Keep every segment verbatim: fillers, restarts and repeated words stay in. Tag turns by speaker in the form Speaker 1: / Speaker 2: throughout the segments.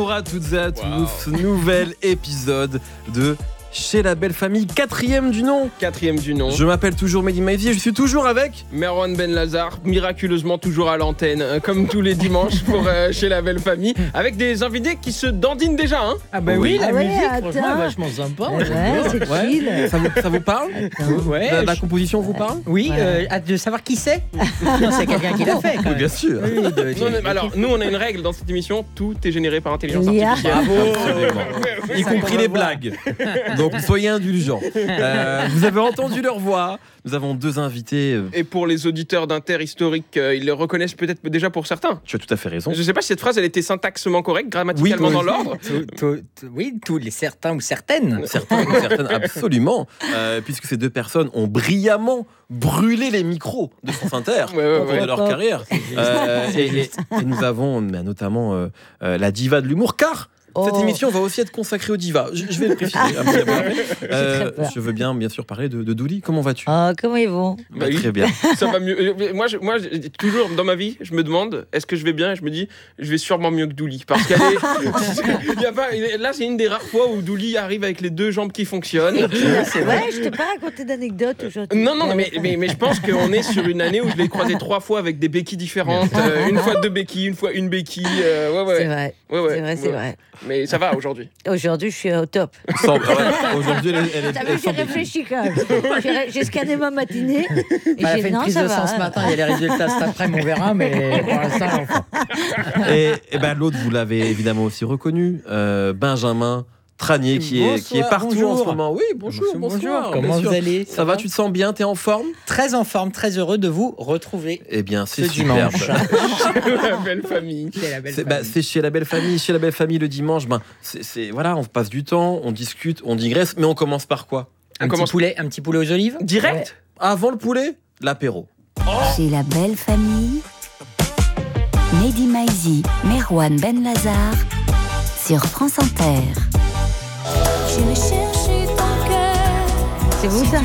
Speaker 1: Bonjour à toutes et à tous, wow. Nouvel épisode de Chez la Belle Famille, quatrième du nom.
Speaker 2: Quatrième du nom.
Speaker 1: Je m'appelle toujours Mehdi Maizi et je suis toujours avec
Speaker 2: Merwan Benlazar, miraculeusement toujours à l'antenne, euh, comme tous les dimanches pour euh, Chez la Belle Famille, avec des invités qui se dandinent déjà. Hein.
Speaker 3: Ah bah oui, oui la
Speaker 4: ah ouais,
Speaker 3: musique,
Speaker 4: attends.
Speaker 3: franchement, est vachement sympa.
Speaker 4: Ouais, c'est
Speaker 1: ouais.
Speaker 4: chill.
Speaker 1: Ça vous, ça vous parle
Speaker 3: ouais,
Speaker 1: la, la
Speaker 3: je...
Speaker 1: composition vous parle?
Speaker 3: Oui,
Speaker 4: ouais.
Speaker 3: euh, hâte de savoir qui c'est. Non, c'est quelqu'un qui l'a fait. Quand même.
Speaker 1: Bien sûr.
Speaker 3: Oui, de, de,
Speaker 2: non, mais, alors, nous, on a une règle dans cette émission, tout est généré par intelligence artificielle.
Speaker 1: Bravo. Y compris les blagues. Donc soyez indulgents. Euh, vous avez entendu leur voix. Nous avons deux invités. Euh...
Speaker 2: Et pour les auditeurs d'Inter historique, euh, ils le reconnaissent peut-être déjà pour certains.
Speaker 1: Tu as tout à fait raison.
Speaker 2: Je ne sais pas si cette phrase, elle était syntaxement correcte, grammaticalement oui, dans l'ordre.
Speaker 3: Tout, tout, tout, oui, tous les certains ou certaines.
Speaker 1: Certains ou certaines, absolument. Euh, puisque ces deux personnes ont brillamment brûlé les micros de France Inter
Speaker 2: ouais, ouais,
Speaker 1: au cours
Speaker 2: ouais.
Speaker 1: de leur carrière. Euh, et, et, et nous avons notamment euh, euh, la diva de l'humour, car Oh. Cette émission va aussi être consacrée aux divas. Je, je vais le préciser. euh, je veux bien, bien sûr, parler de, de Douli. Comment vas-tu?
Speaker 4: Oh, comment ils vont?
Speaker 1: Bah, bah, très bien.
Speaker 2: Ça va mieux. Moi, je, moi, je, toujours dans ma vie, je me demande est-ce que je vais bien? Et je me dis, je vais sûrement mieux que Douli, parce qu'elle est. y a pas, là, c'est une des rares fois où Douli arrive avec les deux jambes qui fonctionnent.
Speaker 4: C'est vrai, je t'ai pas raconté d'anecdote aujourd'hui.
Speaker 2: Non, non, mais, mais, mais je pense qu'on est sur une année où je l'ai croisé trois fois avec des béquilles différentes. Euh, une fois deux béquilles, une fois une béquille. Euh, ouais, ouais.
Speaker 4: C'est vrai.
Speaker 2: Ouais, ouais.
Speaker 4: C'est vrai, c'est
Speaker 2: ouais.
Speaker 4: vrai.
Speaker 2: Mais ça va aujourd'hui.
Speaker 4: Aujourd'hui, je suis au top.
Speaker 1: Sans, ouais, aujourd'hui, elle, elle,
Speaker 4: T'as vu, j'ai réfléchi quand même. J'ai, j'ai scanné ma matinée. Et
Speaker 3: bah,
Speaker 4: j'ai
Speaker 3: elle a fait une
Speaker 4: non,
Speaker 3: prise
Speaker 4: ça
Speaker 3: de
Speaker 4: va,
Speaker 3: sang ce matin. Il y a les résultats cet après-midi, on verra. Mais pour l'instant, enfin.
Speaker 1: Et, et ben l'autre, vous l'avez évidemment aussi reconnu, euh, Benjamin Tranier, qui est,
Speaker 3: bonsoir,
Speaker 1: qui est partout
Speaker 3: bonjour.
Speaker 1: en ce moment. Oui, bonjour, bonjour.
Speaker 3: bonjour. Comment vous allez?
Speaker 1: Ça va, tu te sens bien? T'es en forme?
Speaker 3: Très en forme, très heureux de vous retrouver.
Speaker 1: Eh bien, c'est
Speaker 3: ce
Speaker 1: superbe.
Speaker 3: Dimanche.
Speaker 2: La belle famille.
Speaker 3: C'est la belle
Speaker 1: c'est,
Speaker 3: famille.
Speaker 1: bah, c'est chez la belle famille. Chez la belle famille le dimanche. Ben, c'est, c'est voilà, on passe du temps, on discute, on digresse, mais on commence par quoi?
Speaker 3: Un
Speaker 2: on
Speaker 3: petit
Speaker 2: commence...
Speaker 3: poulet, un petit poulet aux olives.
Speaker 2: Direct.
Speaker 1: Ouais. Avant le poulet, l'apéro.
Speaker 5: Oh. Chez la belle famille, Mehdi Maizi, Merwan Benlazar sur France Inter.
Speaker 4: C'est vous ça?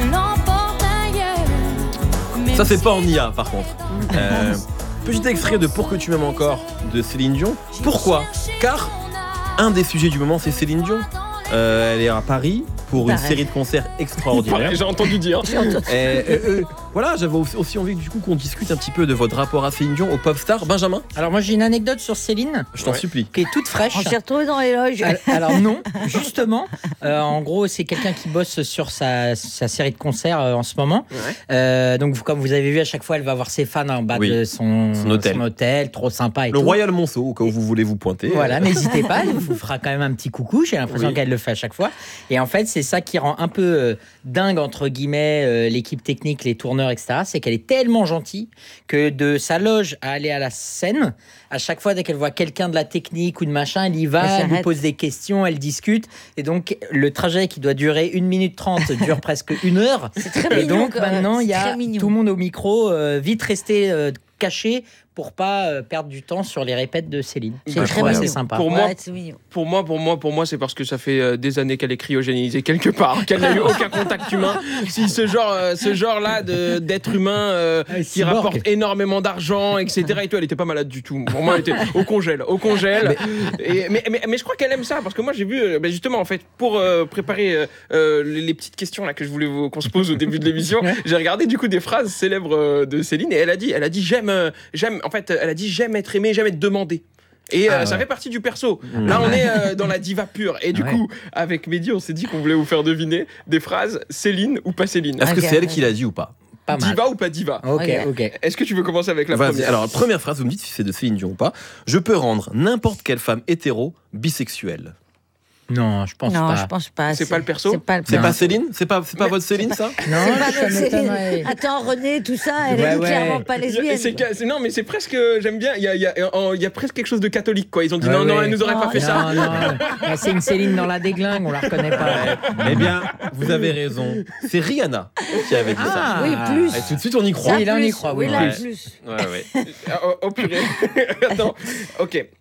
Speaker 1: Ça c'est pas en I A par contre. Euh, petit extrait de Pour que tu m'aimes encore de Céline Dion. Pourquoi? Car un des sujets du moment c'est Céline Dion. Euh, elle est à Paris pour une série de concerts extraordinaires.
Speaker 2: J'ai entendu dire.
Speaker 1: Et, et, et, voilà, j'avais aussi envie du coup qu'on discute un petit peu de votre rapport à Céline Dion, au pop star. Benjamin?
Speaker 3: Alors moi j'ai une anecdote sur Céline.
Speaker 1: Je t'en
Speaker 2: ouais.
Speaker 1: supplie.
Speaker 3: Qui est toute fraîche.
Speaker 4: On s'est retrouvés dans les loges.
Speaker 3: Alors non, justement. Euh, en gros, c'est quelqu'un qui bosse sur sa, sa série de concerts euh, en ce moment.
Speaker 2: Ouais.
Speaker 3: Euh, donc comme vous avez vu, à chaque fois, elle va voir ses fans en bas oui. de son,
Speaker 1: son, hôtel.
Speaker 3: son hôtel, trop sympa et
Speaker 1: Le
Speaker 3: tout.
Speaker 1: Royal Monceau, au cas où vous voulez vous pointer.
Speaker 3: Voilà, n'hésitez pas, elle vous fera quand même un petit coucou. J'ai l'impression
Speaker 1: oui.
Speaker 3: qu'elle le fait à chaque fois. Et en fait, c'est ça qui rend un peu euh, dingue entre guillemets euh, l'équipe technique, les tourneurs, et cetera. C'est qu'elle est tellement gentille que de sa loge à aller à la scène, à chaque fois dès qu'elle voit quelqu'un de la technique ou de machin, elle y va, elle, elle lui pose des questions, elle discute. Et donc le trajet qui doit durer une minute trente dure presque une heure.
Speaker 4: C'est très
Speaker 3: et
Speaker 4: mignon.
Speaker 3: donc maintenant il y a tout le monde au micro, euh, vite rester euh, caché pour pas euh, perdre du temps sur les répètes de Céline.
Speaker 4: C'est très mignon.
Speaker 3: C'est sympa.
Speaker 2: Pour
Speaker 4: ouais,
Speaker 2: moi,
Speaker 4: c'est mignon.
Speaker 2: Pour moi, pour moi, pour moi, c'est parce que ça fait euh, des années qu'elle est cryogénisée quelque part, qu'elle n'a eu aucun contact humain. Si ce genre, euh, ce genre-là de, d'être humain euh,
Speaker 3: ah,
Speaker 2: qui rapporte énormément d'argent, et cetera. Et tout, elle était pas malade du tout. Pour moi, elle était au congèle, au congèle. Mais, et, mais, mais, mais je crois qu'elle aime ça parce que moi, j'ai vu, euh, bah, justement, en fait, pour euh, préparer euh, euh, les, les petites questions là que je voulais vous, qu'on se pose au début de l'émission, j'ai regardé du coup des phrases célèbres euh, de Céline et elle a dit, elle a dit j'aime, euh, j'aime. En fait, elle a dit j'aime être aimé, j'aime être demandé. Et euh, ah ouais. ça fait partie du perso. Mmh. Là, on est euh, dans la diva pure. Et du ouais. coup, avec Mehdi, on s'est dit qu'on voulait vous faire deviner des phrases Céline ou pas Céline.
Speaker 1: Est-ce
Speaker 4: okay.
Speaker 1: que c'est elle qui l'a dit ou pas?
Speaker 3: Pas mal.
Speaker 2: Diva ou pas diva?
Speaker 3: Ok, ok. okay.
Speaker 2: Est-ce que tu veux commencer avec la
Speaker 1: Vas-y.
Speaker 2: première?
Speaker 1: Alors, la première phrase, vous me dites si c'est de Céline Dion ou pas. Je peux rendre n'importe quelle femme hétéro bisexuelle.
Speaker 3: Non, je pense
Speaker 4: non,
Speaker 3: pas.
Speaker 4: Non, je pense pas.
Speaker 2: C'est, c'est pas le perso.
Speaker 4: C'est pas, le
Speaker 1: c'est pas Céline. C'est pas, c'est pas
Speaker 4: mais
Speaker 1: votre Céline,
Speaker 4: c'est
Speaker 1: ça?
Speaker 4: pas,
Speaker 3: Non,
Speaker 4: c'est pas
Speaker 3: ça m'étonnerait.
Speaker 4: Attends, René, tout ça, elle
Speaker 3: ouais,
Speaker 4: est
Speaker 3: ouais.
Speaker 4: clairement pas lesbienne.
Speaker 2: C'est, c'est, non, mais c'est presque. J'aime bien. Il y a, il y a, il y a presque quelque chose de catholique, quoi. Ils ont dit
Speaker 3: ouais,
Speaker 2: non,
Speaker 3: ouais.
Speaker 2: non, elle nous aurait
Speaker 4: non,
Speaker 2: pas fait
Speaker 3: non,
Speaker 2: ça.
Speaker 3: Non, non. C'est une Céline dans la déglingue, on la reconnaît pas.
Speaker 1: Eh bien, vous avez raison. C'est Rihanna qui avait dit
Speaker 3: ah,
Speaker 1: ça.
Speaker 4: Oui, plus.
Speaker 1: Et tout de suite, on y croit.
Speaker 3: Oui, là, on y croit.
Speaker 4: Oui,
Speaker 3: oui,
Speaker 4: là,
Speaker 1: ouais.
Speaker 4: plus.
Speaker 1: Ouais, ouais.
Speaker 2: oh, oh purée. Attends. Ok.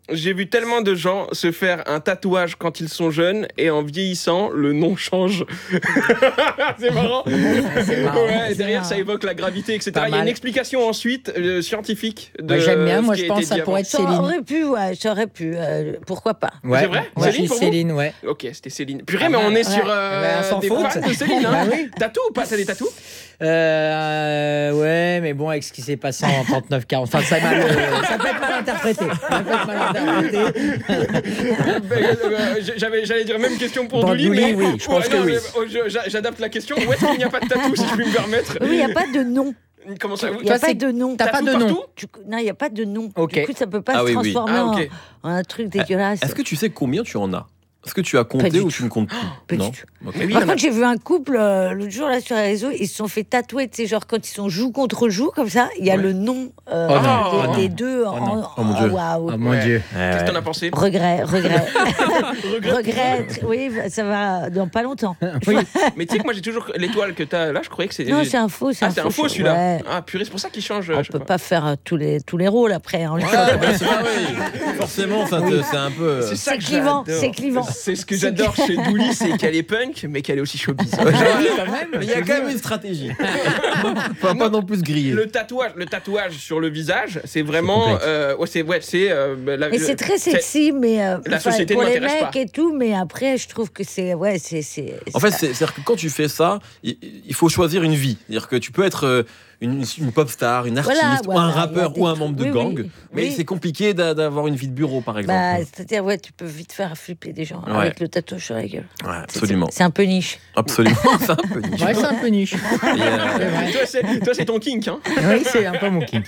Speaker 2: j'ai vu tellement de gens se faire un tatouage quand ils sont jeunes et en vieillissant, le nom change. C'est marrant.
Speaker 3: C'est marrant.
Speaker 2: Ouais,
Speaker 4: C'est
Speaker 2: derrière,
Speaker 4: marrant.
Speaker 2: ça évoque la gravité, et cetera.
Speaker 3: Pas
Speaker 2: Il y a une
Speaker 3: mal.
Speaker 2: explication ensuite euh, scientifique de
Speaker 3: Bah, j'aime bien,
Speaker 2: ce
Speaker 3: moi
Speaker 2: qui
Speaker 3: je
Speaker 2: a
Speaker 3: pense
Speaker 2: été
Speaker 3: que ça
Speaker 2: dit
Speaker 3: pourrait
Speaker 2: avant.
Speaker 3: être
Speaker 4: Ça
Speaker 3: Céline.
Speaker 4: aurait pu, ouais, ça aurait pu. euh, pourquoi pas?
Speaker 3: Ouais.
Speaker 2: C'est vrai
Speaker 3: Ouais,
Speaker 2: Céline,
Speaker 3: je
Speaker 2: pour
Speaker 3: suis
Speaker 2: vous
Speaker 3: Céline, ouais.
Speaker 2: Ok, c'était Céline. Purée,
Speaker 3: Ah
Speaker 2: mais
Speaker 3: bah,
Speaker 2: on est
Speaker 3: ouais.
Speaker 2: sur euh,
Speaker 3: Bah, sans
Speaker 2: des
Speaker 3: faute.
Speaker 2: fans de Céline. Hein.
Speaker 3: Bah oui.
Speaker 2: Tatou ou pas? T'as des tatous?
Speaker 3: Euh, ouais, mais bon, avec ce qui s'est passé en trente-neuf quarante, enfin, ça, mal, euh, ça peut être mal interprété. Ça peut être mal interprété.
Speaker 2: Euh, j'avais, J'allais dire même question pour
Speaker 3: Pour
Speaker 2: Douli,
Speaker 3: Douli,
Speaker 2: mais
Speaker 3: oui, je pense que
Speaker 2: non,
Speaker 3: oui.
Speaker 2: mais, oh, je- j'a- j'adapte la question. Où est-ce qu'il n'y a pas de tatou, si je puis me permettre?
Speaker 4: Oui, il n'y a pas de nom.
Speaker 2: Comment ça?
Speaker 4: Il n'y
Speaker 3: Toi,
Speaker 4: a pas
Speaker 3: c'est-
Speaker 4: de nom.
Speaker 3: T'as pas
Speaker 2: Tatou
Speaker 3: de nom.
Speaker 2: partout?
Speaker 4: Tu- Non, il n'y a pas de nom.
Speaker 3: Ok.
Speaker 4: Du coup, ça ne peut pas
Speaker 1: Ah
Speaker 4: se
Speaker 1: oui, oui.
Speaker 4: transformer
Speaker 2: Ah, ok.
Speaker 4: en, en un truc dégueulasse.
Speaker 1: Est-ce que tu sais combien tu en as? Est-ce que tu as compté
Speaker 4: du
Speaker 1: ou
Speaker 4: tout.
Speaker 1: tu ne comptes plus?
Speaker 4: Pas
Speaker 1: Non.
Speaker 4: du tout.
Speaker 1: Ok.
Speaker 2: Mais oui,
Speaker 4: Par
Speaker 2: il y en a-
Speaker 4: contre, j'ai vu un couple euh, l'autre jour là sur les réseaux, ils se sont fait tatouer, tu sais, genre quand ils sont joue contre joue comme ça, il y a
Speaker 2: Ouais.
Speaker 4: le nom euh,
Speaker 3: Oh
Speaker 2: non,
Speaker 4: des,
Speaker 2: oh
Speaker 4: des
Speaker 3: non.
Speaker 4: deux.
Speaker 3: Oh
Speaker 4: en,
Speaker 3: non.
Speaker 1: Oh mon Dieu.
Speaker 4: waouh.
Speaker 3: Oh mon
Speaker 2: Ouais.
Speaker 3: Dieu.
Speaker 2: Qu'est-ce que t'en as pensé?
Speaker 4: Regret, regret,
Speaker 2: Regret.
Speaker 4: regret. Oui, ça va dans pas longtemps.
Speaker 3: Oui.
Speaker 2: Mais tu sais que moi j'ai toujours l'étoile que t'as là, je croyais que c'est.
Speaker 4: Non, c'est un faux.
Speaker 2: Ah, c'est un faux celui-là.
Speaker 4: Ouais.
Speaker 2: Ah, purée, c'est pour ça qu'il change.
Speaker 4: On
Speaker 2: à chaque
Speaker 4: peut
Speaker 2: fois.
Speaker 4: pas faire euh, tous les tous les rôles après. hein.
Speaker 1: Ouais, bah, c'est pas vrai. Forcément, ça te- c'est un peu. euh,
Speaker 2: C'est ça
Speaker 4: C'est
Speaker 2: que
Speaker 4: clivant,
Speaker 2: j'adore.
Speaker 4: c'est clivant.
Speaker 2: C'est ce que j'adore chez Douli, c'est qu'elle est punk, mais qu'elle est aussi showbiz.
Speaker 3: quand même.
Speaker 1: Mais il y a quand même une stratégie. Faut pas non plus se griller.
Speaker 2: Le tatouage, le tatouage sur le visage, c'est vraiment,
Speaker 3: complexe.
Speaker 2: euh, ouais, c'est ouais, c'est. euh, la-
Speaker 4: Mais c'est très sexy, mais euh,
Speaker 2: La
Speaker 4: enfin,
Speaker 2: société
Speaker 4: pour
Speaker 2: ne
Speaker 4: les
Speaker 2: m'intéresse
Speaker 4: mecs
Speaker 2: pas.
Speaker 4: et tout. Mais après, je trouve que c'est ouais, c'est c'est.
Speaker 1: En fait, c'est- c'est-à-dire que quand tu fais ça, il, il faut choisir une vie. C'est-à-dire que tu peux être euh, une, une pop star, une artiste,
Speaker 4: Voilà,
Speaker 1: ou
Speaker 4: voilà,
Speaker 1: un
Speaker 4: il y a
Speaker 1: rappeur,
Speaker 4: des
Speaker 1: ou un
Speaker 4: trucs-
Speaker 1: membre de
Speaker 4: oui,
Speaker 1: gang.
Speaker 4: oui,
Speaker 1: mais
Speaker 4: oui.
Speaker 1: c'est compliqué d'a- d'avoir une vie de bureau, par exemple.
Speaker 4: Bah, c'est-à-dire, ouais, tu peux vite faire flipper des gens
Speaker 1: Ouais.
Speaker 4: avec le tatouage sur la gueule.
Speaker 1: Ouais,
Speaker 4: C'est-
Speaker 1: absolument.
Speaker 4: C'est c'est un peu niche.
Speaker 1: Absolument. C'est un peu niche.
Speaker 3: Ouais, c'est un peu niche.
Speaker 1: Et, euh,
Speaker 2: Toi, c'est, toi, c'est ton kink, hein.
Speaker 3: Oui, c'est un peu mon kink.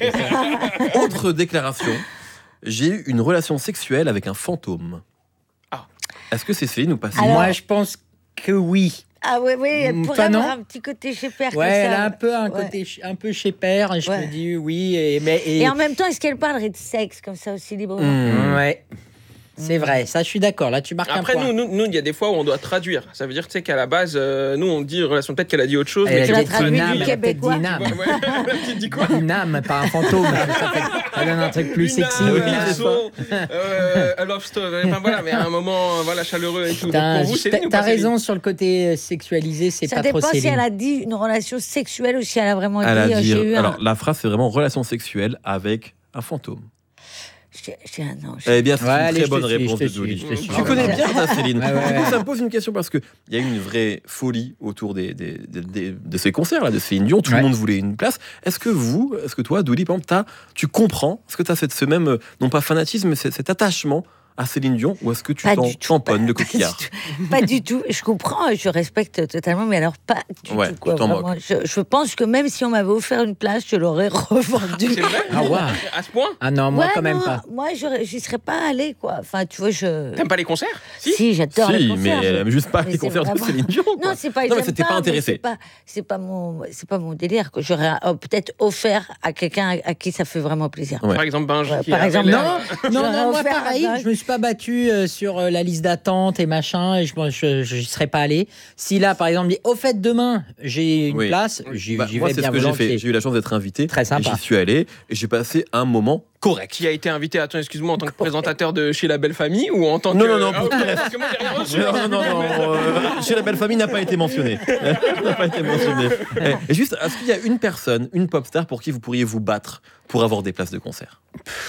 Speaker 1: autre déclaration. J'ai eu une relation sexuelle avec un fantôme.
Speaker 2: Ah.
Speaker 1: Est-ce que c'est Céline ou pas Céline
Speaker 4: Alors-
Speaker 3: Moi, je pense que oui.
Speaker 4: Ah ouais, ouais, elle
Speaker 3: Mm,
Speaker 4: pourrait
Speaker 3: pas
Speaker 4: avoir
Speaker 3: non.
Speaker 4: un petit côté chez Père comme
Speaker 3: Ouais, elle
Speaker 4: ça.
Speaker 3: a un peu un
Speaker 4: Ouais.
Speaker 3: côté ch- un peu chez père. Et je
Speaker 4: Ouais.
Speaker 3: me dis oui. Et, mais, et-
Speaker 4: Et en même temps, est-ce qu'elle parlerait de sexe comme ça aussi librement
Speaker 1: Hmm.
Speaker 3: Ouais. C'est vrai, ça je suis d'accord. Là, tu marques
Speaker 2: Après,
Speaker 3: un point.
Speaker 2: nous, nous, nous, il y a des fois où on doit traduire. Ça veut dire, tu sais, qu'à la base, euh, nous, on dit relation. Peut-être qu'elle a dit autre chose,
Speaker 3: Elle
Speaker 2: mais
Speaker 3: a
Speaker 4: tu
Speaker 2: que-
Speaker 4: l'as
Speaker 3: dit
Speaker 4: traduit
Speaker 3: une âme,
Speaker 4: du
Speaker 3: elle a peut-être dit
Speaker 4: québécois.
Speaker 3: une âme.
Speaker 2: Ouais, ouais. La petite dit quoi?
Speaker 3: Une âme, pas un fantôme. ça, fait, ça donne un truc plus
Speaker 2: Une
Speaker 3: sexy.
Speaker 2: âme,
Speaker 3: voilà.
Speaker 2: un son, euh, a love story. Enfin voilà, mais à un moment, voilà, chaleureux et tout. Donc,
Speaker 3: T'as
Speaker 2: pour vous, c'est
Speaker 3: t'as raison sur le côté euh, sexualisé, c'est
Speaker 4: Ça
Speaker 3: pas trop
Speaker 4: dépend si
Speaker 3: Céline.
Speaker 4: elle a dit une relation sexuelle ou si elle a vraiment
Speaker 1: Elle a
Speaker 4: dit, euh,
Speaker 1: dit.
Speaker 4: j'ai eu un.
Speaker 1: Alors, la phrase, c'est vraiment relation sexuelle avec un fantôme.
Speaker 4: J'ai- j'ai un- non, j'ai-
Speaker 1: Eh bien, c'est
Speaker 3: Ouais,
Speaker 1: une
Speaker 3: allez,
Speaker 1: très
Speaker 3: je te
Speaker 1: bonne
Speaker 3: suis,
Speaker 1: réponse
Speaker 3: je
Speaker 1: de
Speaker 3: te
Speaker 1: Douli.
Speaker 3: suis, je te suis.
Speaker 1: Tu connais bien ta Céline.
Speaker 3: Ouais, ouais,
Speaker 1: Du coup,
Speaker 3: ouais.
Speaker 1: ça me pose une question parce qu'il y a eu une vraie folie autour des, des- des- des- de ces concerts là, de Céline Dion. Tout
Speaker 3: Ouais.
Speaker 1: le monde voulait une place. Est-ce que vous, est-ce que toi, Douli, par exemple, t'as- tu comprends? Est-ce que tu as cette, ce même, euh, non pas fanatisme, mais cet cet attachement à Céline Dion, ou est-ce que tu
Speaker 4: Pas
Speaker 1: t'en
Speaker 4: du tout,
Speaker 1: tamponnes
Speaker 4: pas-
Speaker 1: le
Speaker 4: pas du
Speaker 1: coquillard?
Speaker 4: tout. Pas du tout. Je comprends, je respecte totalement, mais alors pas du
Speaker 1: Ouais,
Speaker 4: tout. Quoi,
Speaker 1: tu t'en
Speaker 4: vraiment. Je, je pense que même si on m'avait offert une place, je l'aurais revendue.
Speaker 2: C'est vrai?
Speaker 3: Ah, ouais.
Speaker 2: À ce point?
Speaker 3: Ah non, moi
Speaker 4: Ouais,
Speaker 3: quand même
Speaker 4: non,
Speaker 3: pas.
Speaker 4: Moi, j'aurais- j'y serais pas allée, quoi. Enfin, tu vois, je.
Speaker 2: T'aimes pas les concerts? Si.
Speaker 4: Si, j'adore les
Speaker 1: Si,
Speaker 4: concerts.
Speaker 1: mais elle
Speaker 4: je-
Speaker 1: aime juste pas
Speaker 4: mais
Speaker 1: les
Speaker 4: c'est
Speaker 1: concerts de
Speaker 4: vraiment-
Speaker 1: Céline Dion. quoi.
Speaker 4: Non, c'est pas.
Speaker 1: Non, mais
Speaker 4: j'aime
Speaker 1: c'était pas
Speaker 4: mais
Speaker 1: intéressé.
Speaker 4: C'est pas, c'est pas mon, c'est pas mon délire. Que j'aurais euh, peut-être offert à quelqu'un à, à qui ça fait vraiment plaisir.
Speaker 1: Ouais.
Speaker 2: Par exemple, Benji.
Speaker 4: Ouais,
Speaker 2: qui
Speaker 4: par
Speaker 2: avait
Speaker 4: exemple,
Speaker 2: l'air-
Speaker 3: Non, non,
Speaker 4: J'aurais
Speaker 3: non, moi
Speaker 4: offert
Speaker 3: pareil,
Speaker 4: un-
Speaker 3: je me suis pas battu euh, sur euh, la liste d'attente et machin, et je ne je, je, j'y serais pas allé. Si là, par exemple, dit, au fait, demain, j'ai une
Speaker 1: Oui.
Speaker 3: place, j'y
Speaker 1: Bah,
Speaker 3: j'y
Speaker 1: moi,
Speaker 3: vais
Speaker 1: c'est
Speaker 3: bien
Speaker 1: ce que j'ai
Speaker 3: volontiers.
Speaker 1: fait. J'ai eu la chance d'être invité.
Speaker 3: Très sympa.
Speaker 1: Et j'y suis allé et j'ai passé un moment correct.
Speaker 2: Qui a été invité, attends, excuse-moi, en tant que présentateur de Chez la Belle Famille ou en tant
Speaker 1: Non,
Speaker 2: que.
Speaker 1: non, non,
Speaker 2: Ah,
Speaker 1: pour-
Speaker 2: ok, parce que moi, j'ai rien reçu.
Speaker 1: Non, non, non, non, euh, chez la belle famille n'a pas été mentionné. n'a pas été mentionné. Et juste, est-ce qu'il y a une personne, une pop star pour qui vous pourriez vous battre pour avoir des places de concert?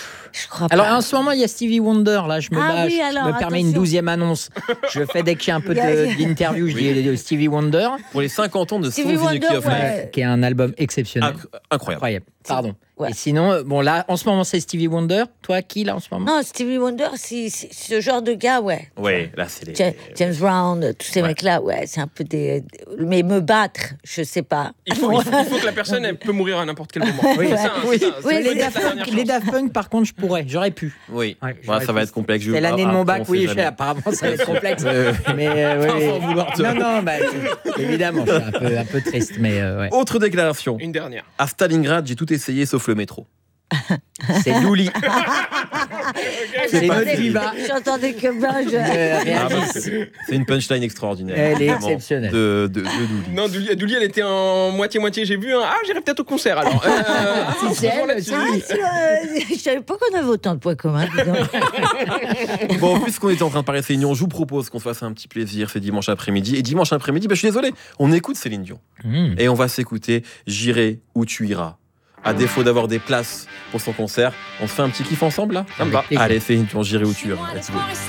Speaker 4: Je crois
Speaker 3: Alors
Speaker 4: pas.
Speaker 3: en ce moment, il y a Stevie Wonder, là, je me
Speaker 4: Ah
Speaker 3: bats,
Speaker 4: oui,
Speaker 3: je
Speaker 4: alors,
Speaker 3: me permets une
Speaker 4: attention.
Speaker 3: douzième annonce. Je fais dès que j'ai un peu
Speaker 4: Il y a-
Speaker 3: de- d'interview, je dis de Stevie Wonder,
Speaker 1: Pour les cinquante ans de
Speaker 4: Stevie
Speaker 1: Songs in the Key
Speaker 4: Wonder,
Speaker 1: of
Speaker 4: ouais.
Speaker 1: Life.
Speaker 3: qui est un album exceptionnel.
Speaker 1: Inc- Incroyable.
Speaker 3: Incroyable. Pardon.
Speaker 4: Ouais.
Speaker 3: Et sinon, euh, bon là, en ce moment, c'est Stevie Wonder. Toi, qui là en ce moment?
Speaker 4: Non, Stevie Wonder, c'est c'est ce genre de gars, ouais.
Speaker 1: Ouais, là, c'est les.
Speaker 4: Ja- James Brown, tous ces
Speaker 1: Ouais.
Speaker 4: mecs-là, ouais, c'est un peu des. Mais me battre, je sais pas.
Speaker 2: Il faut, il, faut, il faut que la personne elle peut mourir à n'importe quel moment.
Speaker 3: Oui.
Speaker 2: C'est ça,
Speaker 3: Oui.
Speaker 2: c'est ça,
Speaker 4: Oui,
Speaker 2: c'est-
Speaker 3: les,
Speaker 2: c'est
Speaker 3: Daft
Speaker 2: la dernière
Speaker 3: Punk, les
Speaker 2: chance.
Speaker 3: Daft Punk, par contre, je pourrais, j'aurais pu.
Speaker 1: Oui,
Speaker 3: Ouais,
Speaker 1: Ouais,
Speaker 3: j'aurais
Speaker 1: ça va
Speaker 3: pu.
Speaker 1: être complexe. Je-
Speaker 3: C'est l'année de
Speaker 1: ah,
Speaker 3: mon
Speaker 1: on
Speaker 3: bac,
Speaker 1: sait
Speaker 3: oui, je
Speaker 1: jamais.
Speaker 3: sais, apparemment, ça va être complexe.
Speaker 1: Euh,
Speaker 3: mais euh, ouais,
Speaker 1: Sans vouloir te-
Speaker 3: Non, non, bah, c'est- évidemment, je suis un peu, un peu triste, mais euh, ouais.
Speaker 1: Autre déclaration.
Speaker 2: Une dernière.
Speaker 1: À Stalingrad, j'ai tout essayé sauf le métro.
Speaker 3: C'est Douli. C'est
Speaker 4: J'entendais-
Speaker 3: notre diva.
Speaker 4: J'entendais que ben, je...
Speaker 3: Euh,
Speaker 1: Ah, bah,
Speaker 3: réalise.
Speaker 1: c'est c'est une punchline extraordinaire.
Speaker 3: Elle est
Speaker 1: vraiment,
Speaker 3: exceptionnelle.
Speaker 1: De, de, de Douli.
Speaker 2: Non, Douli, Douli, elle était en moitié-moitié. J'ai vu un. Ah, j'irai peut-être au concert alors. Euh, ah,
Speaker 3: Si c'est
Speaker 2: franchement,
Speaker 3: elle,
Speaker 2: là-dessus.
Speaker 3: c'est-
Speaker 4: Ah, tu vois, je savais pas qu'on avait autant de points communs. dis donc.
Speaker 1: Bon, puisqu'on était en train de parler de Céline Dion, je vous propose qu'on se fasse un petit plaisir. C'est dimanche après-midi. Et dimanche après-midi, bah, je suis désolé, on écoute Céline Dion.
Speaker 3: Mmh.
Speaker 1: Et on va s'écouter J'irai où tu iras. À défaut d'avoir des places pour son concert, on se fait un petit kiff ensemble là
Speaker 2: Ça me va.
Speaker 3: Plaisir.
Speaker 1: Allez, Céline Dion, J'irai où tu iras. Let's go.